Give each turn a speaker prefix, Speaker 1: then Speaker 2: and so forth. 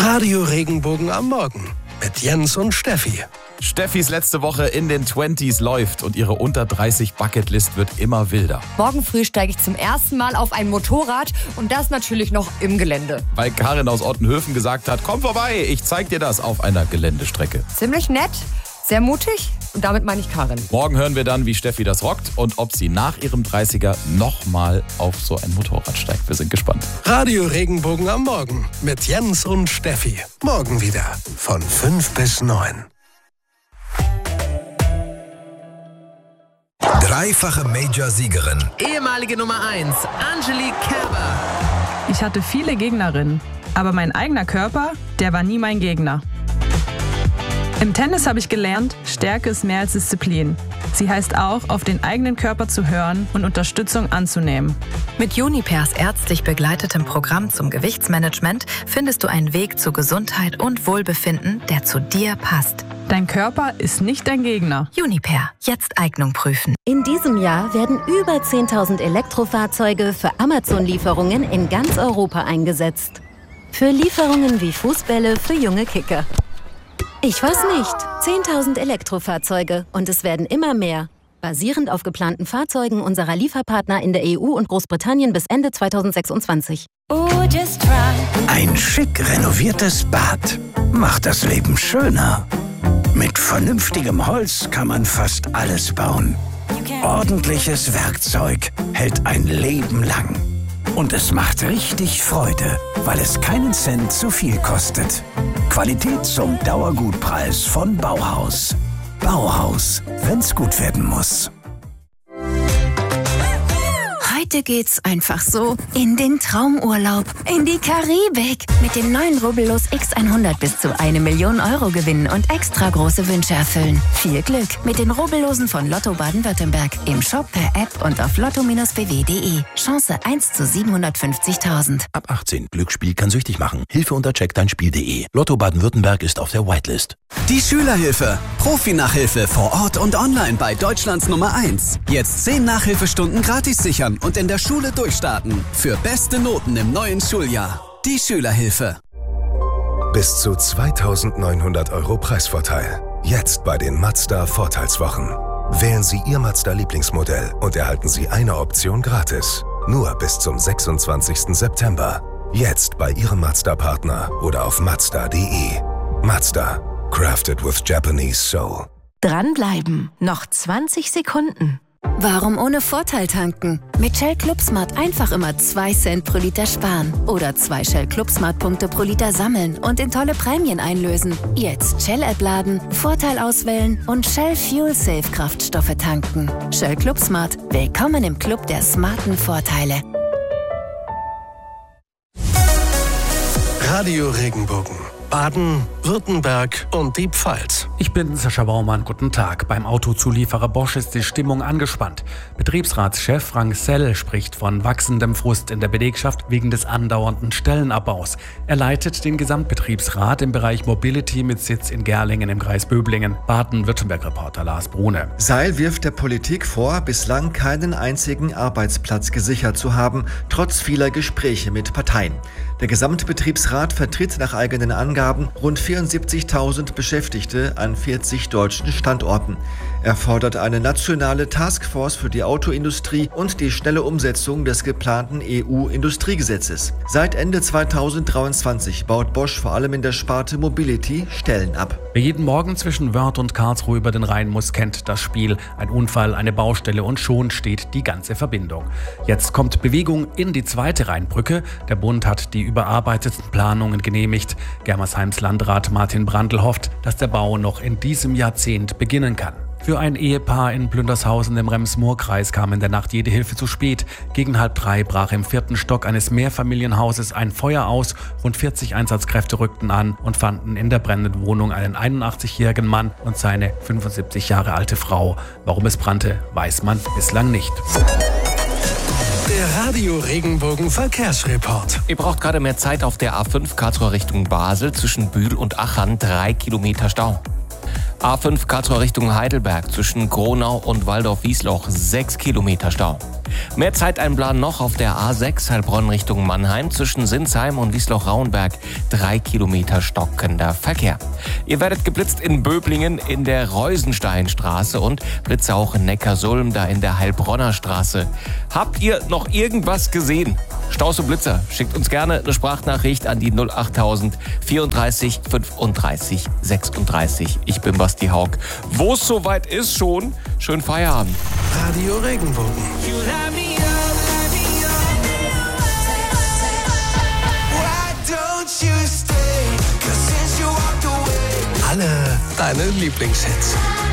Speaker 1: Radio Regenbogen am Morgen mit Jens und Steffi.
Speaker 2: Steffis letzte Woche in den 20s läuft und ihre unter 30 Bucketlist wird immer wilder.
Speaker 3: Morgen früh steige ich zum ersten Mal auf ein Motorrad und das natürlich noch im Gelände.
Speaker 2: Weil Karin aus Ottenhöfen gesagt hat, komm vorbei, ich zeig dir das auf einer Geländestrecke.
Speaker 3: Ziemlich nett, sehr mutig und damit meine ich Karin.
Speaker 2: Morgen hören wir dann, wie Steffi das rockt und ob sie nach ihrem 30er nochmal auf so ein Motorrad steigt. Wir sind gespannt.
Speaker 1: Radio Regenbogen am Morgen mit Jens und Steffi. Morgen wieder von 5 bis 9.
Speaker 4: Dreifache Major-Siegerin.
Speaker 5: Ehemalige Nummer 1, Angelique Kerber.
Speaker 6: Ich hatte viele Gegnerinnen, aber mein eigener Körper, der war nie mein Gegner. Im Tennis habe ich gelernt, Stärke ist mehr als Disziplin. Sie heißt auch, auf den eigenen Körper zu hören und Unterstützung anzunehmen.
Speaker 7: Mit Junipers ärztlich begleitetem Programm zum Gewichtsmanagement findest du einen Weg zu Gesundheit und Wohlbefinden, der zu dir passt.
Speaker 6: Dein Körper ist nicht dein Gegner.
Speaker 7: Juniper, jetzt Eignung prüfen.
Speaker 8: In diesem Jahr werden über 10.000 Elektrofahrzeuge für Amazon-Lieferungen in ganz Europa eingesetzt. Für Lieferungen wie Fußbälle für junge Kicker. Ich weiß nicht. 10.000 Elektrofahrzeuge und es werden immer mehr. Basierend auf geplanten Fahrzeugen unserer Lieferpartner in der EU und Großbritannien bis Ende 2026.
Speaker 9: Ein schick renoviertes Bad macht das Leben schöner. Mit vernünftigem Holz kann man fast alles bauen. Ordentliches Werkzeug hält ein Leben lang. Und es macht richtig Freude, weil es keinen Cent zu viel kostet. Qualität zum Dauergutpreis von Bauhaus. Bauhaus, wenn's gut werden muss.
Speaker 7: Heute geht's einfach so in den Traumurlaub, in die Karibik. Mit dem neuen Rubbellos X100 bis zu 1 Million Euro gewinnen und extra große Wünsche erfüllen. Viel Glück mit den Rubbellosen von Lotto Baden-Württemberg. Im Shop, per App und auf lotto-bw.de. Chance 1 zu 750.000.
Speaker 10: Ab 18. Glücksspiel kann süchtig machen. Hilfe unter checkdeinspiel.de. Lotto Baden-Württemberg ist auf der Whitelist.
Speaker 11: Die Schülerhilfe. Profi-Nachhilfe vor Ort und online bei Deutschlands Nummer 1. Jetzt 10 Nachhilfestunden gratis sichern und in der Schule durchstarten. Für beste Noten im neuen Schuljahr. Die Schülerhilfe.
Speaker 4: Bis zu 2.900 Euro Preisvorteil. Jetzt bei den Mazda Vorteilswochen. Wählen Sie Ihr Mazda-Lieblingsmodell und erhalten Sie eine Option gratis. Nur bis zum 26. September. Jetzt bei Ihrem Mazda-Partner oder auf Mazda.de. Mazda. Crafted with Japanese soul.
Speaker 8: Dranbleiben. Noch 20 Sekunden.
Speaker 7: Warum ohne Vorteil tanken? Mit Shell Club Smart einfach immer 2 Cent pro Liter sparen. Oder 2 Shell Club Smart Punkte pro Liter sammeln und in tolle Prämien einlösen. Jetzt Shell-App laden, Vorteil auswählen und Shell Fuel Safe Kraftstoffe tanken. Shell Club Smart. Willkommen im Club der smarten Vorteile.
Speaker 1: Radio Regenbogen. Baden, Württemberg und die Pfalz.
Speaker 12: Ich bin Sascha Baumann, guten Tag. Beim Autozulieferer Bosch ist die Stimmung angespannt. Betriebsratschef Frank Sell spricht von wachsendem Frust in der Belegschaft wegen des andauernden Stellenabbaus. Er leitet den Gesamtbetriebsrat im Bereich Mobility mit Sitz in Gerlingen im Kreis Böblingen. Baden-Württemberg-Reporter Lars Brune.
Speaker 13: Sell wirft der Politik vor, bislang keinen einzigen Arbeitsplatz gesichert zu haben, trotz vieler Gespräche mit Parteien. Der Gesamtbetriebsrat vertritt nach eigenen Angaben rund 74.000 Beschäftigte an 40 deutschen Standorten. Er fordert eine nationale Taskforce für die Autoindustrie und die schnelle Umsetzung des geplanten EU-Industriegesetzes. Seit Ende 2023 baut Bosch vor allem in der Sparte Mobility Stellen ab.
Speaker 12: Wer jeden Morgen zwischen Wörth und Karlsruhe über den Rhein muss, kennt das Spiel. Ein Unfall, eine Baustelle und schon steht die ganze Verbindung. Jetzt kommt Bewegung in die zweite Rheinbrücke. Der Bund hat die überarbeiteten Planungen genehmigt. Germersheims Landrat Martin Brandl hofft, dass der Bau noch in diesem Jahrzehnt beginnen kann. Für ein Ehepaar in Plündershausen im Rems-Murr-Kreis kam in der Nacht jede Hilfe zu spät. Gegen 2:30 brach im 4. Stock eines Mehrfamilienhauses ein Feuer aus. Rund 40 Einsatzkräfte rückten an und fanden in der brennenden Wohnung einen 81-jährigen Mann und seine 75 Jahre alte Frau. Warum es brannte, weiß man bislang nicht.
Speaker 1: Der Radio Regenbogen Verkehrsreport.
Speaker 5: Ihr braucht gerade mehr Zeit auf der A5 Karlsruhe Richtung Basel zwischen Bühl und Achern. 3 Kilometer Stau.
Speaker 14: A5 Karlsruhe Richtung Heidelberg zwischen Gronau und Waldorf-Wiesloch 6 Kilometer Stau. Mehr Zeiteinplan noch auf der A6 Heilbronn Richtung Mannheim zwischen Sinsheim und Wiesloch-Rauenberg 3 Kilometer stockender Verkehr. Ihr werdet geblitzt in Böblingen in der Reusensteinstraße und Blitze auch in Neckarsulm, da in der Heilbronner Straße. Habt ihr noch irgendwas gesehen? Staus und Blitzer, schickt uns gerne eine Sprachnachricht an die 08000 34 35 36. Ich bin Basti Haug. Wo es soweit ist schon, schönen Feierabend.
Speaker 1: Radio Regenbogen. Alle deine Lieblingshits.